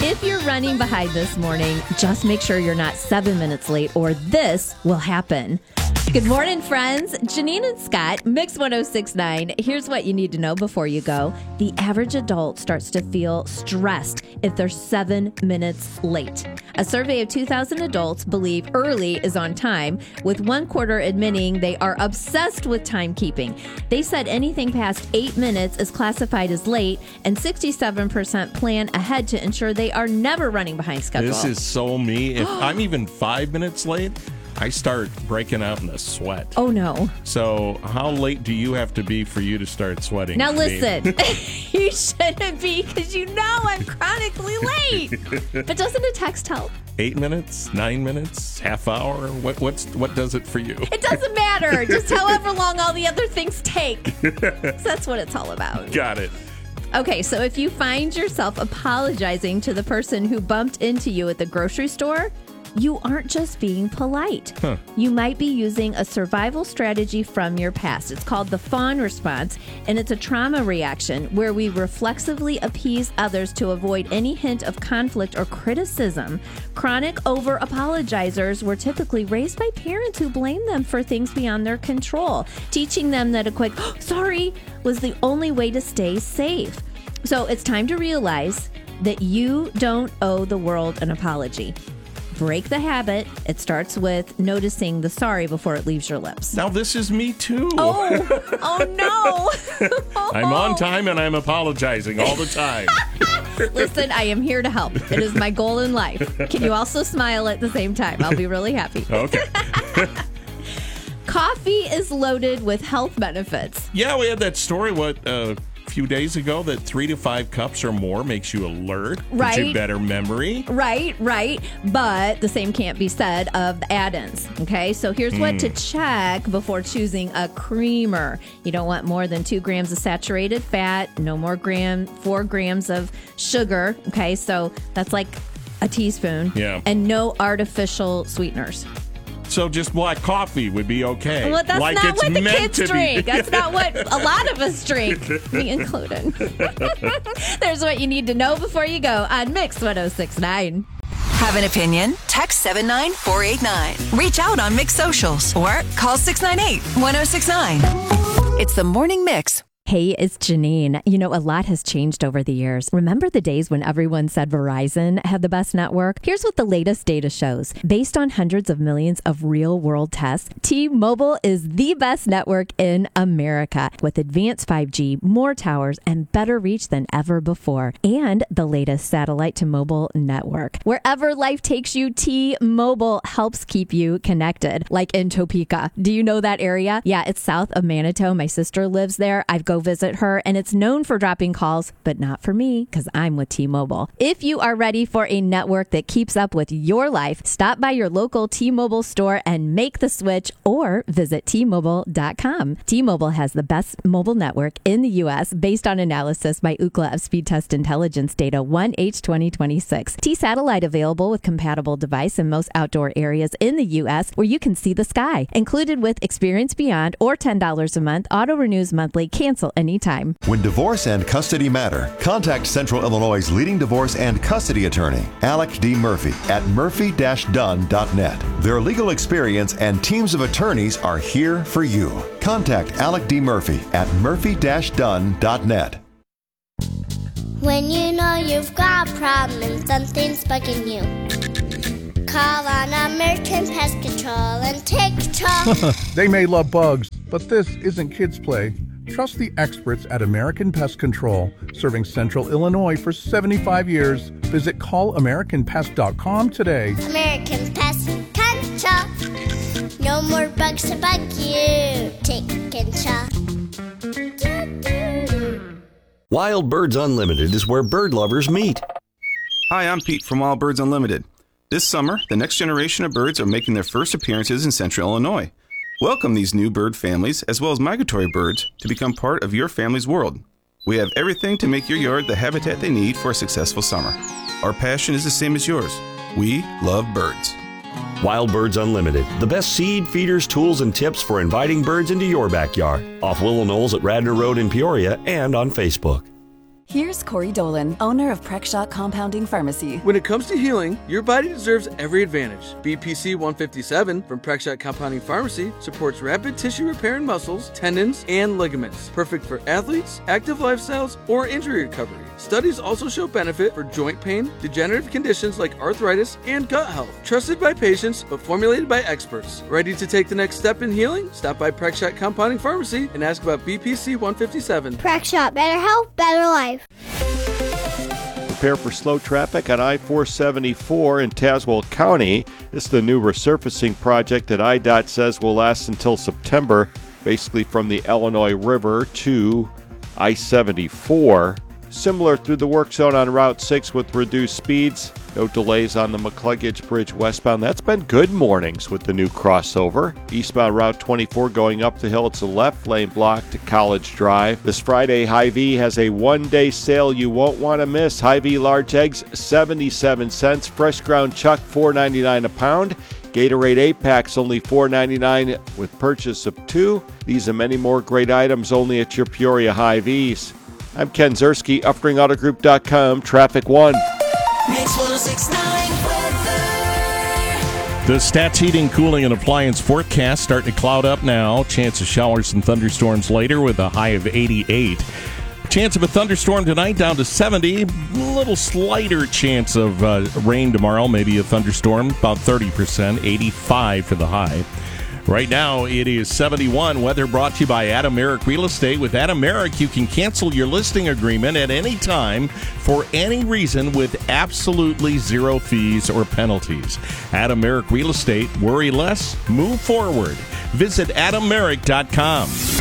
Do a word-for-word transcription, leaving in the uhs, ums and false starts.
If you're running behind this morning, just make sure you're not seven minutes late or this will happen. Good morning, friends. Janine and Scott, Mix one oh six point nine. Here's what you need to know before you go. The average adult starts to feel stressed if they're seven minutes late. A survey of two thousand adults believe early is on time, with one quarter admitting they are obsessed with timekeeping. They said anything past eight minutes is classified as late, and sixty-seven percent plan ahead to ensure they are never running behind schedule. This is so me. If I'm even five minutes late, I start breaking out in a sweat. Oh, no. So how late do you have to be for you to start sweating? Now, listen, you shouldn't be because you know I'm chronically late. But doesn't a text help? Eight minutes, nine minutes, half hour? What what's what does it for you? It doesn't matter. Just however long all the other things take. So that's what it's all about. Got it. Okay, so if you find yourself apologizing to the person who bumped into you at the grocery store, you aren't just being polite. Huh. You might be using a survival strategy from your past. It's called the fawn response, and it's a trauma reaction where we reflexively appease others to avoid any hint of conflict or criticism. Chronic over-apologizers were typically raised by parents who blamed them for things beyond their control, teaching them that a quick, oh, sorry, was the only way to stay safe. So it's time to realize that you don't owe the world an apology. Break the habit. It starts with noticing the sorry before it leaves your lips. Now this is me too. Oh, oh no. I'm on time and I'm apologizing all the time. Listen, I am here to help. It is my goal in life. Can you also smile at the same time? I'll be really happy. Okay. Coffee is loaded with health benefits. Yeah, we had that story, what, uh, a few days ago, that three to five cups or more makes you alert, right? gives you better memory. Right, right. But the same can't be said of the add-ins, okay? So here's mm. what to check before choosing a creamer. You don't want more than two grams of saturated fat, no more gram, four grams of sugar, okay? So that's like a teaspoon. Yeah. And no artificial sweeteners. So just black coffee would be okay. Well, that's like not it's what the meant kids to drink. Be. That's not what a lot of us drink, me included. There's what you need to know before you go on Mix one oh six point nine. Have an opinion? Text seven nine four eight nine. Reach out on Mix Socials or call six nine eight, one oh six nine. It's the Morning Mix. Hey, it's Janine. You know, a lot has changed over the years. Remember the days when everyone said Verizon had the best network? Here's what the latest data shows. Based on hundreds of millions of real-world tests, T-Mobile is the best network in America with advanced five G, more towers, and better reach than ever before. And the latest satellite-to-mobile network. Wherever life takes you, T-Mobile helps keep you connected. Like in Topeka. Do you know that area? Yeah, it's south of Manitou. My sister lives there. I've go visit her, and it's known for dropping calls, but not for me because I'm with T-Mobile. If you are ready for a network that keeps up with your life, stop by your local T-Mobile store and make the switch or visit T Mobile dot com. T-Mobile has the best mobile network in the U S based on analysis by Ookla of Speed Test Intelligence data one H twenty twenty-six. T-Satellite available with compatible device in most outdoor areas in the U S where you can see the sky. Included with Experience Beyond or ten dollars a month, auto renews monthly, cancel anytime. When divorce and custody matter, contact Central Illinois' leading divorce and custody attorney, Alec D. Murphy, at murphy dash dunn dot net. Their legal experience and teams of attorneys are here for you. Contact Alec D. Murphy at murphy dash dunn dot net. When you know you've got a problem and something's bugging you, call on American Pest Control and take control. They may love bugs, but this isn't kids' play. Trust the experts at American Pest Control, serving Central Illinois for seventy-five years. Visit call american pest dot com today. American Pest Control. No more bugs to bug you. Take control. Wild Birds Unlimited is where bird lovers meet. Hi, I'm Pete from Wild Birds Unlimited. This summer, the next generation of birds are making their first appearances in Central Illinois. Welcome these new bird families, as well as migratory birds, to become part of your family's world. We have everything to make your yard the habitat they need for a successful summer. Our passion is the same as yours. We love birds. Wild Birds Unlimited, the best seed, feeders, tools, and tips for inviting birds into your backyard. Off Willow Knolls at Radnor Road in Peoria and on Facebook. Here's Corey Dolan, owner of Prexshot Compounding Pharmacy. When it comes to healing, your body deserves every advantage. B P C one fifty-seven from Prexshot Compounding Pharmacy supports rapid tissue repair in muscles, tendons, and ligaments. Perfect for athletes, active lifestyles, or injury recovery. Studies also show benefit for joint pain, degenerative conditions like arthritis, and gut health. Trusted by patients, but formulated by experts. Ready to take the next step in healing? Stop by Prexshot Compounding Pharmacy and ask about B P C one fifty-seven. Prexshot, better health, better life. Prepare for slow traffic on I four seventy-four in Tazewell County. This is the new resurfacing project that I D O T says will last until September, basically from the Illinois River to I seventy-four. Similar through the work zone on Route six with reduced speeds. No delays on the McCluggage Bridge westbound. That's been good mornings with the new crossover. Eastbound Route twenty-four going up the hill. It's a left lane block to College Drive. This Friday, Hy-Vee has a one-day sale you won't want to miss. Hy-Vee large eggs, seventy-seven cents. Fresh ground chuck, four ninety-nine a pound. Gatorade eight packs, only four ninety-nine with purchase of two. These and many more great items only at your Peoria Hy-Vees. I'm Ken Zerski, Uffring Auto Group dot com, Traffic One. Mix ten sixty-nine weather. The Stats Heating, Cooling, and Appliance forecast starting to cloud up now. Chance of showers and thunderstorms later with a high of eighty-eight. Chance of a thunderstorm tonight down to seventy. A little slighter chance of uh, rain tomorrow, maybe a thunderstorm, about thirty percent, eighty-five for the high. Right now, it is seventy-one. Weather brought to you by Adam Merrick Real Estate. With Adam Merrick, you can cancel your listing agreement at any time for any reason with absolutely zero fees or penalties. Adam Merrick Real Estate. Worry less, move forward. Visit adam merrick dot com.